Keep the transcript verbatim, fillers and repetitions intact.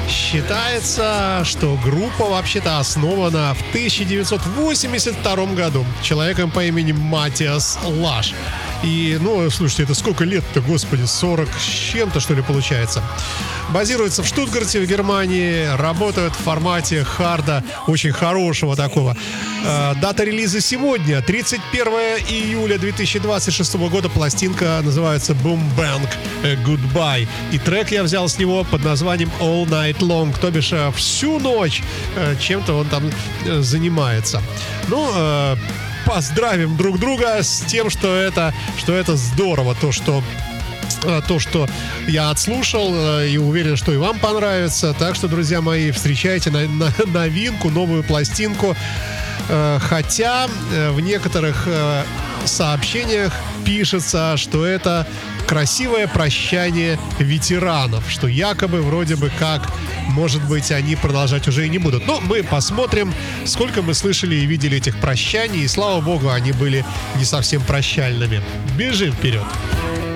Считается, что группа вообще-то основана в тысяча девятьсот восемьдесят втором году человеком по имени Матиас Лаш. И, ну, слушайте, это сколько лет-то, господи, сорок с чем-то, что ли, получается. Базируется в Штутгарте, в Германии, работают в формате харда, очень хорошего такого. Э, дата релиза сегодня, тридцать первое июля две тысячи двадцать шестого года. Пластинка называется Boom Bang Goodbye. И трек я взял с него под названием All Night Long, то бишь всю ночь э, чем-то он там э, занимается. Ну, э, поздравим друг друга с тем, что это, что это здорово, то, что то, что я отслушал, и уверен, что и вам понравится. Так что, друзья мои, встречайте на, на, новинку, новую пластинку. Хотя в некоторых сообщениях пишется, что это красивое прощание ветеранов, что якобы вроде бы как, может быть, они продолжать уже и не будут. Но мы посмотрим, сколько мы слышали и видели этих прощаний, и слава богу, они были не совсем прощальными. Бежим вперед!